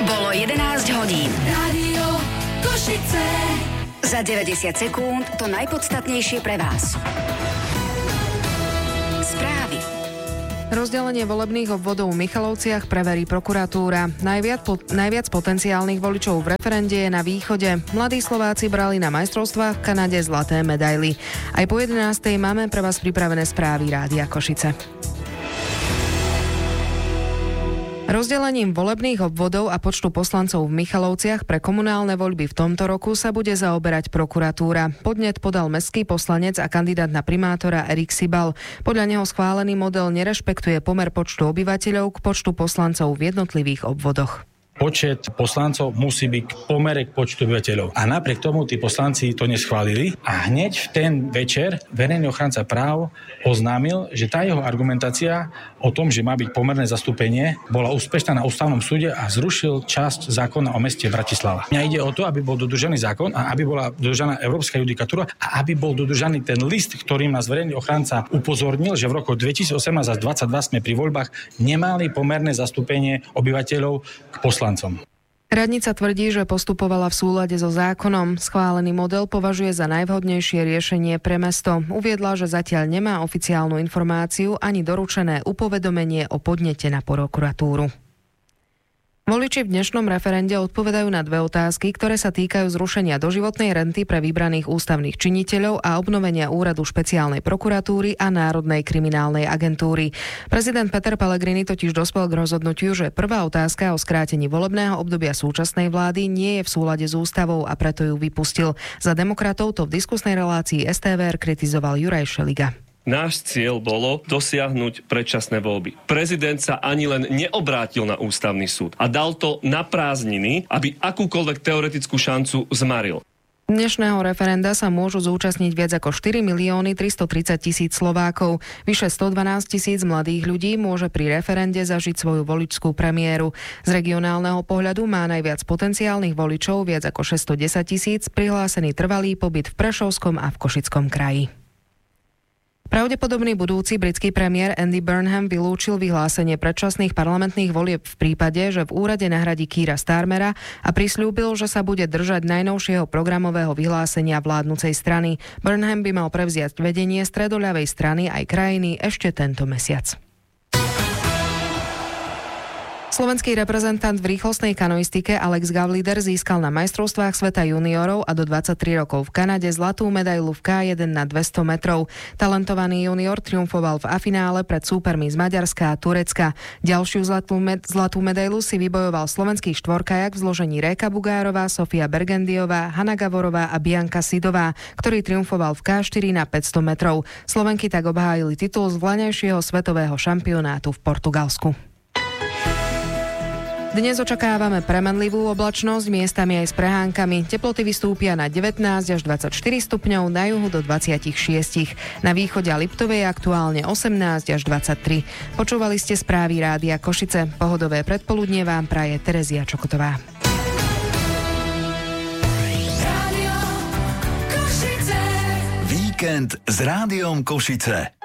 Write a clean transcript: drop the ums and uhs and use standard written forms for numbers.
Bolo 11 hodín. Rádio Košice. Za 90 sekúnd to najpodstatnejšie pre vás. Správy. Rozdelenie volebných obvodov v Michalovciach preverí prokuratúra. Najviac potenciálnych voličov v referende je na východe. Mladí Slováci brali na majstrovstvách v Kanade zlaté medaily. Aj po 11:00 máme pre vás pripravené správy Rádia Košice. Rozdelením volebných obvodov a počtu poslancov v Michalovciach pre komunálne voľby v tomto roku sa bude zaoberať prokuratúra. Podnet podal mestský poslanec a kandidát na primátora Erik Sibal. Podľa neho schválený model nerešpektuje pomer počtu obyvateľov k počtu poslancov v jednotlivých obvodoch. Počet poslancov musí byť k pomere k počtu obyvateľov. A napriek tomu tí poslanci to neschválili a hneď v ten večer verejný ochranca práv oznámil, že tá jeho argumentácia o tom, že má byť pomerné zastúpenie, bola úspešná na ústavnom súde a zrušil časť zákona o meste Bratislava. Mňa ide o to, aby bol dodržaný zákon a aby bola dodržaná európska judikatúra a aby bol dodržaný ten list, ktorým nás verejný ochranca upozornil, že v roku 2018 až 2022 sme pri voľbách nemali pomerné zastúpenie obyvateľov k poslancom. Radnica tvrdí, že postupovala v súlade so zákonom. Schválený model považuje za najvhodnejšie riešenie pre mesto. Uviedla, že zatiaľ nemá oficiálnu informáciu ani doručené upovedomenie o podnete na prokuratúru. Voliči v dnešnom referende odpovedajú na dve otázky, ktoré sa týkajú zrušenia doživotnej renty pre vybraných ústavných činiteľov a obnovenia úradu špeciálnej prokuratúry a Národnej kriminálnej agentúry. Prezident Peter Pellegrini totiž dospel k rozhodnutiu, že prvá otázka o skrátení volebného obdobia súčasnej vlády nie je v súlade s ústavou a preto ju vypustil. Za demokratov to v diskusnej relácii STVR kritizoval Juraj Šeliga. Náš cieľ bolo dosiahnuť predčasné voľby. Prezident sa ani len neobrátil na ústavný súd a dal to na prázdniny, aby akúkoľvek teoretickú šancu zmaril. Dnešného referenda sa môžu zúčastniť viac ako 4 330 000 Slovákov. Vyše 112 000 mladých ľudí môže pri referende zažiť svoju voličskú premiéru. Z regionálneho pohľadu má najviac potenciálnych voličov, viac ako 610 000, prihlásený trvalý pobyt v Prešovskom a v Košickom kraji. Pravdepodobný budúci britský premiér Andy Burnham vylúčil vyhlásenie predčasných parlamentných volieb v prípade, že v úrade nahradí Keira Starmera a prisľúbil, že sa bude držať najnovšieho programového vyhlásenia vládnucej strany. Burnham by mal prevziať vedenie stredoľavej strany aj krajiny ešte tento mesiac. Slovenský reprezentant v rýchlostnej kanoistike Alex Gavlider získal na majstrovstvách sveta juniorov a do 23 rokov v Kanade zlatú medailu v K1 na 200 metrov. Talentovaný junior triumfoval v A-finále pred súpermi z Maďarska a Turecka. Ďalšiu zlatú medailu si vybojoval slovenský štvorkajak v zložení Réka Bugárová, Sofia Bergendiová, Hanna Gavorová a Bianka Sidová, ktorý triumfoval v K4 na 500 metrov. Slovenky tak obhájili titul z vlaňajšieho svetového šampionátu v Portugalsku. Dnes očakávame premenlivú oblačnosť, miestami aj s prehánkami. Teploty vystúpia na 19 až 24 stupňov, na juhu do 26. Na východe a Liptove je aktuálne 18 až 23. Počúvali ste správy Rádia Košice. Pohodové predpoludnie vám praje Terezia Čokotová. Víkend s Rádiom Košice.